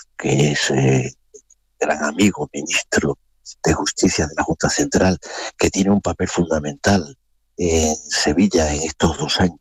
que es gran amigo, ministro de Justicia de la Junta Central, que tiene un papel fundamental en Sevilla en estos 2 años,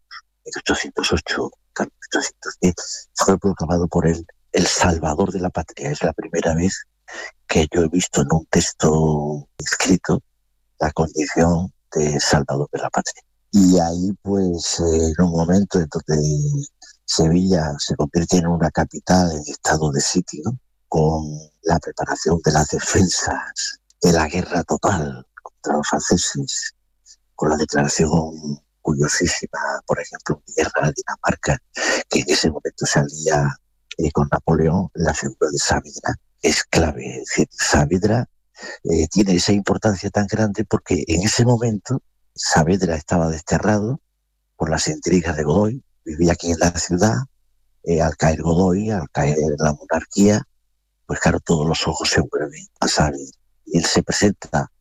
1808, 1810, fue proclamado por él el salvador de la patria. Es la primera vez que yo he visto en un texto escrito la condición de salvador de la patria. Y ahí, pues, en un momento en donde Sevilla se convierte en una capital en estado de sitio, con la preparación de las defensas de la guerra total contra los franceses, con la declaración curiosísima, por ejemplo, de guerra a Dinamarca, que en ese momento salía con Napoleón, la figura de Saavedra es clave. Es decir, Saavedra tiene esa importancia tan grande porque en ese momento Saavedra estaba desterrado por las intrigas de Godoy, vivía aquí en la ciudad, al caer Godoy, al caer la monarquía, pues claro, todos los ojos se vuelven a Saavedra. Y él se presenta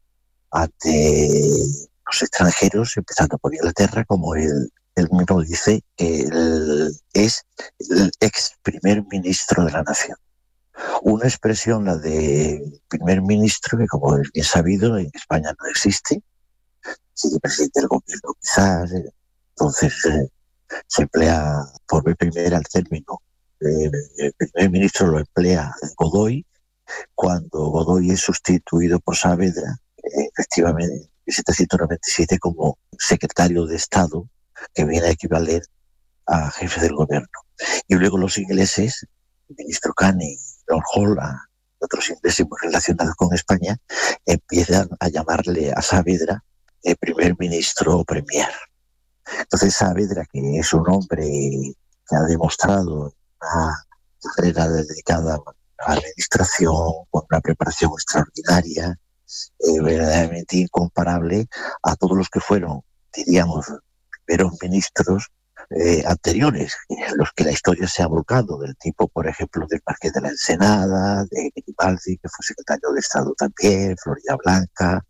ante los extranjeros, empezando por Inglaterra, como él mismo dice, que él es el ex primer ministro de la nación. Una expresión, la de primer ministro, que como es bien sabido, en España no existe, sigue presidente del gobierno quizás, entonces se emplea por vez primera el término. El primer ministro lo emplea Godoy, cuando Godoy es sustituido por Saavedra, efectivamente, en 1797 como secretario de Estado, que viene a equivaler a jefe del gobierno. Y luego los ingleses, el ministro Canning, Lord Holland, otros ingleses muy relacionados con España, empiezan a llamarle a Saavedra el primer ministro o premier. Entonces Saavedra, que es un hombre que ha demostrado una carrera dedicada a la administración, con una preparación extraordinaria, verdaderamente incomparable a todos los que fueron, diríamos, primeros ministros anteriores, en los que la historia se ha volcado, del tipo, por ejemplo, del Marqués de la Ensenada, de Garibaldi, que fue secretario de Estado también, Florida Blanca,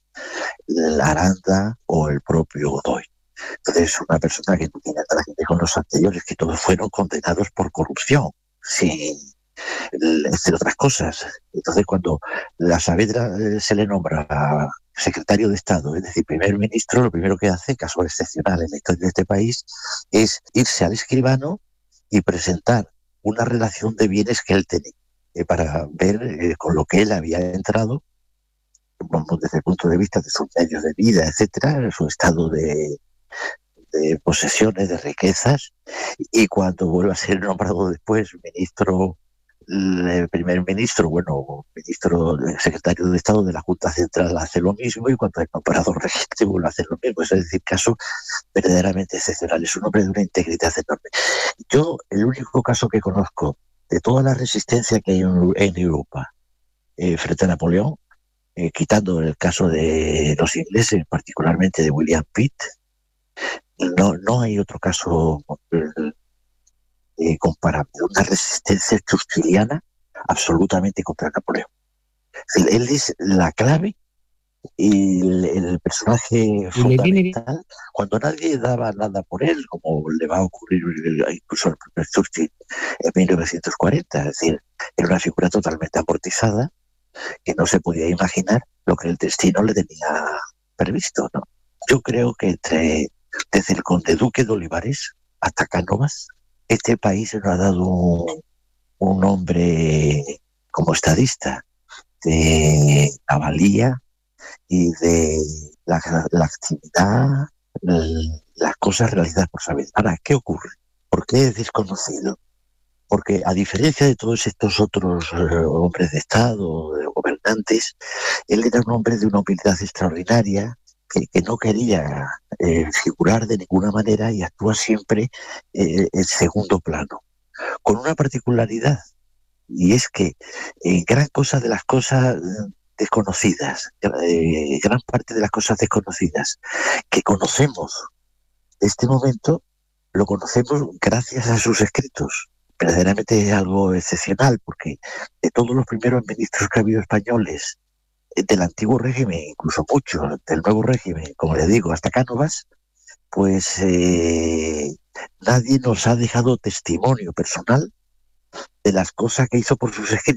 Aranda o el propio Godoy. Entonces, una persona que no tiene nada que ver con los anteriores, que todos fueron condenados por corrupción, sin, entre otras cosas. Entonces, cuando a Saavedra se le nombra secretario de Estado, es decir, primer ministro, lo primero que hace, caso excepcional en la historia de este país, es irse al escribano y presentar una relación de bienes que él tenía, para ver con lo que él había entrado, desde el punto de vista de sus medios de vida, etcétera, su estado de posesiones, de riquezas, y cuando vuelve a ser nombrado después ministro, el primer ministro, bueno, ministro, secretario de Estado de la Junta Central, hace lo mismo, y cuando es nombrado regente vuelve a hacer lo mismo. Es decir, caso verdaderamente excepcional. Es un hombre de una integridad enorme. Yo, el único caso que conozco de toda la resistencia que hay en Europa frente a Napoleón, quitando el caso de los ingleses, particularmente de William Pitt, no hay otro caso comparable. Una resistencia churchilliana absolutamente contra Napoleón. Él es la clave y el personaje fundamental, cuando nadie daba nada por él, como le va a ocurrir incluso al propio Churchill en 1940. Es decir, era una figura totalmente amortizada, que no se podía imaginar lo que el destino le tenía previsto, ¿no? Yo creo que desde el conde duque de Olivares hasta Cánovas, este país nos ha dado un hombre como estadista de la valía y de la actividad, las cosas realizadas por Saavedra. Ahora, ¿qué ocurre? ¿Por qué es desconocido? Porque a diferencia de todos estos otros hombres de Estado, de gobernantes, él era un hombre de una humildad extraordinaria, que no quería figurar de ninguna manera y actúa siempre en segundo plano, con una particularidad, y es que gran cosa de las cosas desconocidas, gran parte de las cosas desconocidas que conocemos de este momento, lo conocemos gracias a sus escritos. Verdaderamente es algo excepcional, porque de todos los primeros ministros que ha habido españoles, del antiguo régimen, incluso muchos del nuevo régimen, como le digo, hasta Cánovas, pues nadie nos ha dejado testimonio personal de las cosas que hizo por sus escritos.